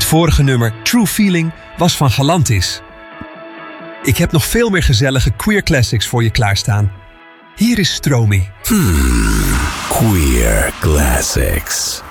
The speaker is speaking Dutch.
Het vorige nummer, True Feeling, was van Galantis. Ik heb nog veel meer gezellige queer classics voor je klaarstaan. Hier is Stromy. Queer Classics.